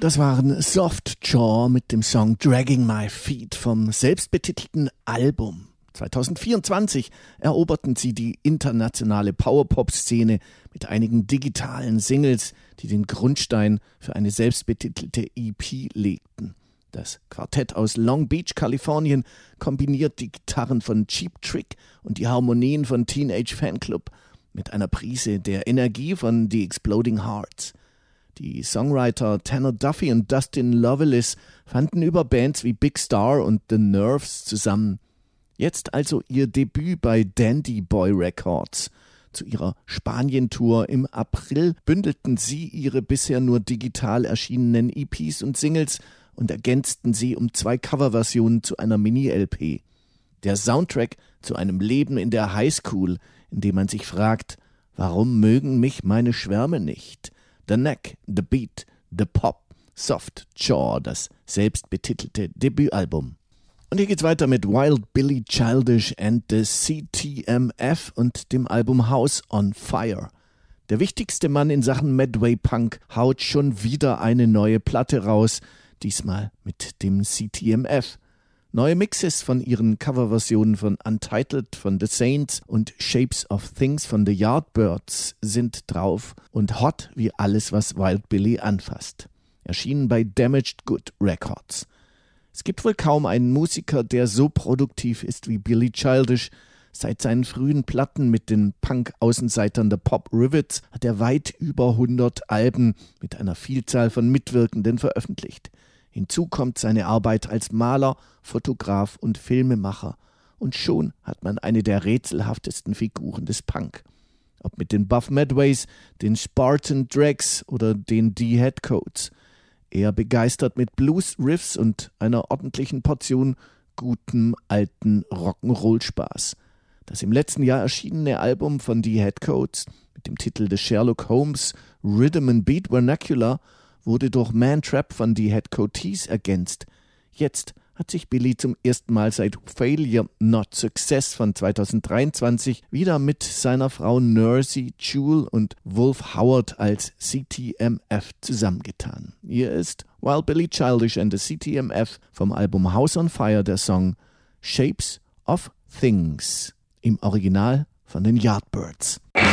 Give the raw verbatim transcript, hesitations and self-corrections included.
Das waren Softjaw mit dem Song Dragging My Feet vom selbstbetitelten Album. zwanzig vierundzwanzig eroberten sie die internationale Powerpop-Szene mit einigen digitalen Singles, die den Grundstein für eine selbstbetitelte E P legten. Das Quartett aus Long Beach, Kalifornien, kombiniert die Gitarren von Cheap Trick und die Harmonien von Teenage Fanclub mit einer Prise der Energie von The Exploding Hearts. Die Songwriter Tanner Duffy und Dustin Loveless fanden über Bands wie Big Star und The Nerves zusammen. Jetzt also ihr Debüt bei Dandy Boy Records. Zu ihrer Spanien-Tour im April bündelten sie ihre bisher nur digital erschienenen E Ps und Singles und ergänzten sie um zwei Coverversionen zu einer Mini-L P. Der Soundtrack zu einem Leben in der Highschool, in dem man sich fragt, warum mögen mich meine Schwärme nicht? The Neck, The Beat, The Pop, Softjaw, das selbstbetitelte Debütalbum. Und hier geht's weiter mit Wild Billy Childish and the C T M F und dem Album House on Fire. Der wichtigste Mann in Sachen Medway Punk haut schon wieder eine neue Platte raus, diesmal mit dem C T M F. Neue Mixes von ihren Coverversionen von Untitled von The Saints und Shapes of Things von The Yardbirds sind drauf und hot wie alles, was Wild Billy anfasst. Erschienen bei Damaged Good Records. Es gibt wohl kaum einen Musiker, der so produktiv ist wie Billy Childish. Seit seinen frühen Platten mit den Punk-Außenseitern der Pop Rivets hat er weit über hundert Alben mit einer Vielzahl von Mitwirkenden veröffentlicht. Hinzu kommt seine Arbeit als Maler, Fotograf und Filmemacher. Und schon hat man eine der rätselhaftesten Figuren des Punk. Ob mit den Buff Medways, den Spartan Dregs oder den D-Headcoats. Er begeistert mit Blues-Riffs und einer ordentlichen Portion gutem alten Rock'n'Roll-Spaß. Das im letzten Jahr erschienene Album von D-Headcoats mit dem Titel The Sherlock Holmes Rhythm and Beat Vernacular wurde durch Man Trap von D-Headcoatees ergänzt. Jetzt hat sich Billy zum ersten Mal seit Failure Not Success von zwanzig dreiundzwanzig wieder mit seiner Frau Nursey Jewel und Wolf Howard als C T M F zusammengetan. Hier ist Wild Billy Childish and the C T M F vom Album House on Fire der Song Shapes of Things, im Original von den Yardbirds.